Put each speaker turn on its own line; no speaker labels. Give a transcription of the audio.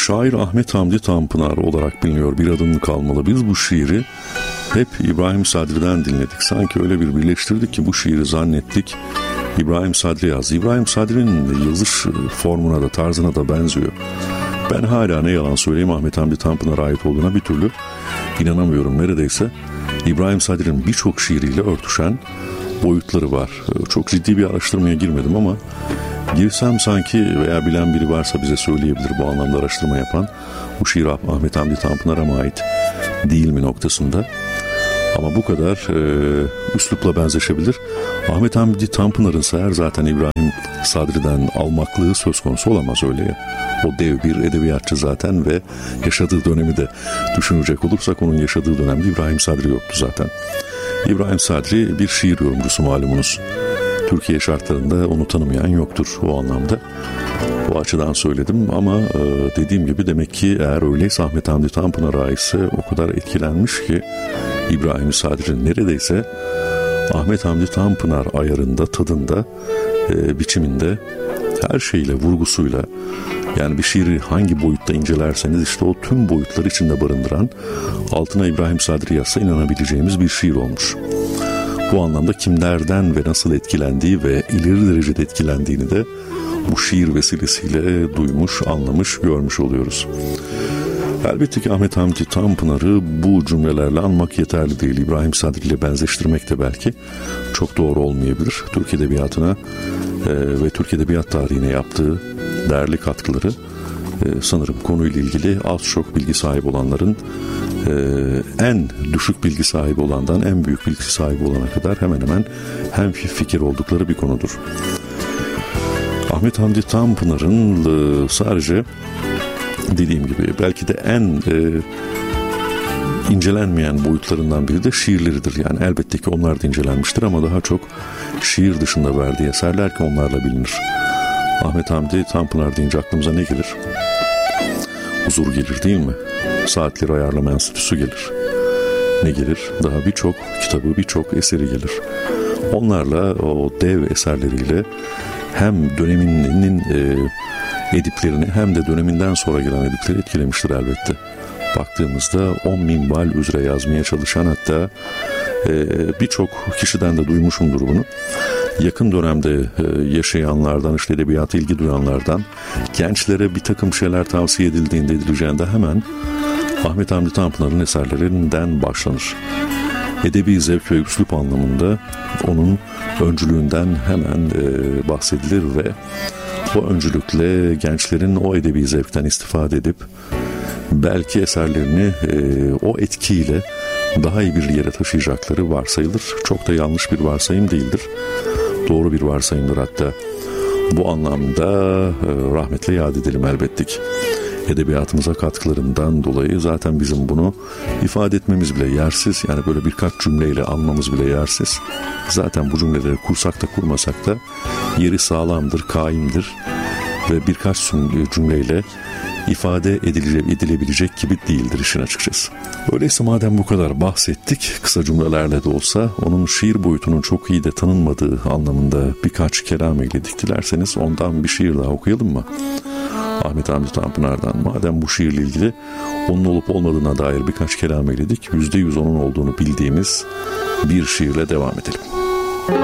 Şair Ahmet Hamdi Tanpınar olarak biliniyor. Bir adım kalmalı. Biz bu şiiri hep İbrahim Sadri'den dinledik. Sanki öyle bir birleştirdik ki bu şiiri zannettik İbrahim Sadri yazdı. İbrahim Sadri'nin yazış formuna da tarzına da benziyor. Ben hala ne yalan söyleyeyim Ahmet Hamdi Tanpınar'a ait olduğuna bir türlü inanamıyorum. Neredeyse İbrahim Sadri'nin birçok şiiriyle örtüşen boyutları var. Çok ciddi bir araştırmaya girmedim ama girsem sanki veya bilen biri varsa bize söyleyebilir bu anlamda araştırma yapan. Bu şiir Ahmet Hamdi Tanpınar'a mı ait değil mi noktasında. Ama bu kadar üslupla benzeşebilir. Ahmet Hamdi Tanpınar'ın eğer zaten İbrahim Sadri'den almaklığı söz konusu olamaz öyle ya. O dev bir edebiyatçı zaten ve yaşadığı dönemi de düşünecek olursak onun yaşadığı dönemde İbrahim Sadri yoktu zaten. İbrahim Sadri bir şiir yorumcusu malumunuz. Türkiye şartlarında onu tanımayan yoktur o anlamda. O açıdan söyledim ama dediğim gibi demek ki eğer öyleyse Ahmet Hamdi Tanpınar'a aitse o kadar etkilenmiş ki İbrahim Sadri neredeyse Ahmet Hamdi Tanpınar ayarında, tadında, biçiminde her şeyle, vurgusuyla yani bir şiiri hangi boyutta incelerseniz işte o tüm boyutları içinde barındıran altına İbrahim Sadri yazsa inanabileceğimiz bir şiir olmuş. Bu anlamda kimlerden ve nasıl etkilendiği ve ileri derecede etkilendiğini de bu şiir vesilesiyle duymuş, anlamış, görmüş oluyoruz. Elbette ki Ahmet Hamdi Tanpınar'ı bu cümlelerle anmak yeterli değil. İbrahim Sadri ile benzeştirmek de belki çok doğru olmayabilir. Türk Edebiyatı'na ve Türk Edebiyat tarihine yaptığı değerli katkıları sanırım konuyla ilgili az çok bilgi sahibi olanların en düşük bilgi sahibi olandan en büyük bilgi sahibi olana kadar hemen hemen hemfikir oldukları bir konudur. Ahmet Hamdi Tanpınar'ın sadece dediğim gibi belki de en incelenmeyen boyutlarından biri de şiirleridir. Yani elbette ki onlar da incelenmiştir ama daha çok şiir dışında verdiği eserler ki onlarla bilinir. Ahmet Hamdi Tanpınar deyince aklımıza ne gelir? Huzur gelir değil mi? Saatleri Ayarlama Enstitüsü gelir. Ne gelir? Daha birçok kitabı, birçok eseri gelir. Onlarla, o dev eserleriyle hem döneminin ediplerini hem de döneminden sonra gelen edipleri etkilemiştir elbette. Baktığımızda 10 minval üzere yazmaya çalışan hatta birçok kişiden de duymuşumdur bunu. Yakın dönemde yaşayanlardan, işte edebiyata ilgi duyanlardan gençlere bir takım şeyler tavsiye edileceğinde hemen Ahmet Hamdi Tanpınar'ın eserlerinden başlanır. Edebi zevk ve üslup anlamında onun öncülüğünden hemen bahsedilir ve o öncülükle gençlerin o edebi zevkten istifade edip belki eserlerini o etkiyle daha iyi bir yere taşıyacakları varsayılır. Çok da yanlış bir varsayım değildir. Doğru bir varsayımdır hatta. Bu anlamda rahmetle yad edelim elbette ki. Edebiyatımıza katkılarından dolayı zaten bizim bunu ifade etmemiz bile yersiz. Yani böyle birkaç cümleyle anmamız bile yersiz. Zaten bu cümleleri kursak da kurmasak da yeri kaimdir ve birkaç cümleyle ifade edilebilecek gibi değildir işin açıkçası. Öyleyse madem bu kadar bahsettik, kısa cümlelerle de olsa onun şiir boyutunun çok iyi de tanınmadığı anlamında birkaç kelam eyledik. Dilerseniz ondan bir şiir daha okuyalım mı? Ahmet Hamdi Tanpınar'dan. Madem bu şiirle ilgili onun olup olmadığına dair birkaç kelam eyledik, %100 onun olduğunu bildiğimiz bir şiirle devam edelim.